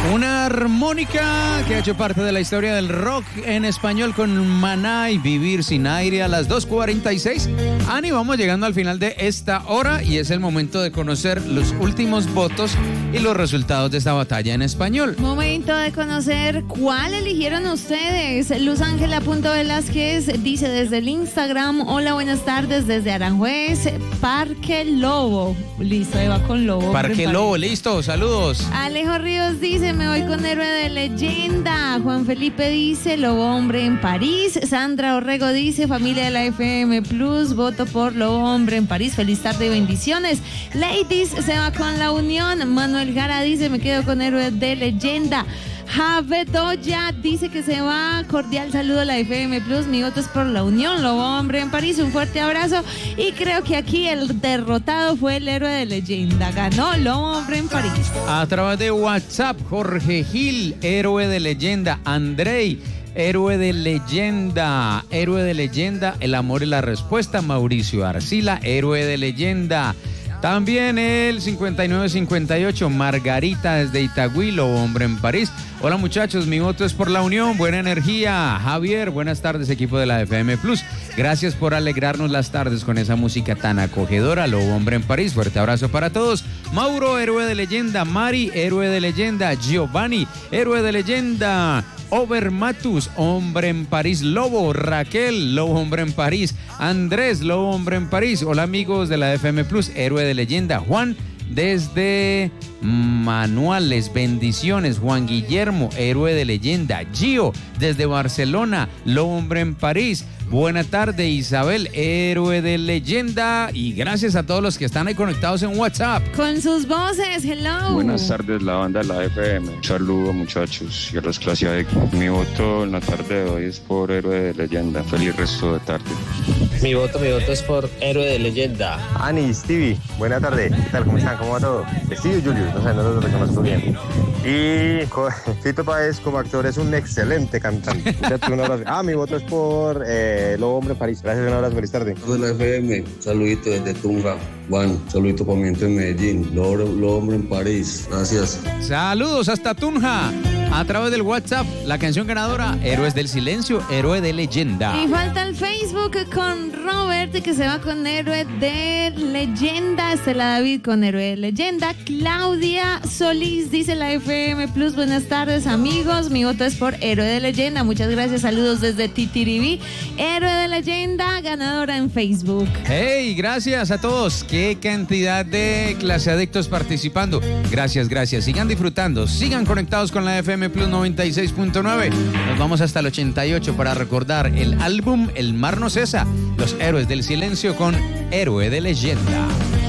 Una armónica que ha hecho parte de la historia del rock en español con Maná y Vivir sin aire a las 2:46. Ani, vamos llegando al final de esta hora y es el momento de conocer los últimos votos y los resultados de esta batalla en español. Momento de conocer cuál eligieron ustedes. Luz Ángela Velázquez dice desde el Instagram: hola, buenas tardes desde Aranjuez, Parque Lobo. Listo, ahí va con Lobo. Parque Lobo, listo, saludos. Alejo Ríos dice: me voy con Héroe de Leyenda. Juan Felipe dice: Lobo Hombre en París. Sandra Orrego dice: familia de la FM Plus, voto por Lobo Hombre en París. Feliz tarde y bendiciones. Ladies se va con La Unión. Manuel Gara dice: me quedo con Héroe de Leyenda. Javedoya dice que se va. Cordial saludo a la FM Plus. Mi voto es por La Unión. Lobo Hombre en París. Un fuerte abrazo. Y creo que aquí el derrotado fue el Héroe de Leyenda. Ganó Lobo Hombre en París. A través de WhatsApp, Jorge Gil, Héroe de Leyenda. Andrei, Héroe de Leyenda. Héroe de Leyenda, El amor y la respuesta. Mauricio Arcila, Héroe de Leyenda. También el 5958, Margarita desde Itagüí, Lobo Hombre en París. Hola muchachos, mi voto es por La Unión, buena energía. Javier, buenas tardes equipo de la FM Plus. Gracias por alegrarnos las tardes con esa música tan acogedora. Lobo Hombre en París, fuerte abrazo para todos. Mauro, Héroe de Leyenda. Mari, Héroe de Leyenda. Giovanni, Héroe de Leyenda. Obermatus, Hombre en París. Lobo, Raquel, Lobo Hombre en París. Andrés, Lobo Hombre en París. Hola amigos de la FM Plus, Héroe de Leyenda. Juan desde Manuales, bendiciones. Juan Guillermo, Héroe de Leyenda. Gio desde Barcelona, Lobo Hombre en París. Buena tarde, Isabel, Héroe de Leyenda. Y gracias a todos los que están ahí conectados en WhatsApp. Con sus voces, hello. Buenas tardes, la banda de la FM. Un saludo, muchachos, y a los clase A. Mi voto en la tarde de hoy es por Héroe de Leyenda. Feliz resto de tarde. Mi voto es por Héroe de Leyenda. Ani, Stevie, buena tarde. ¿Qué tal? ¿Cómo están? ¿Cómo va todo? Stevie Julius, no sé, no lo reconozco bien. Y Fito Páez como actor es un excelente cantante. Un abrazo. Mi voto es por Lobo Hombre en París. Gracias, un abrazo, feliz tarde. De la FM, saludito desde Tunja. Juan, saludito para mi gente en Medellín. Lobo Hombre en París. Gracias. Saludos hasta Tunja. A través del WhatsApp, la canción ganadora, Héroes del Silencio, Héroe de Leyenda. Y falta el Facebook con Robert, que se va con Héroe de Leyenda. Estela David con Héroe de Leyenda. Claudia Solís dice la FM Plus: buenas tardes amigos, mi voto es por Héroe de Leyenda. Muchas gracias, saludos desde Titiribí. Héroe de Leyenda, ganadora en Facebook. Hey, gracias a todos. Qué cantidad de clase adictos participando. Gracias, gracias. Sigan disfrutando, sigan conectados con la FM Plus 96.9. Nos vamos hasta el 88 para recordar el álbum El Mar no cesa, Los Héroes del Silencio con Héroe de Leyenda.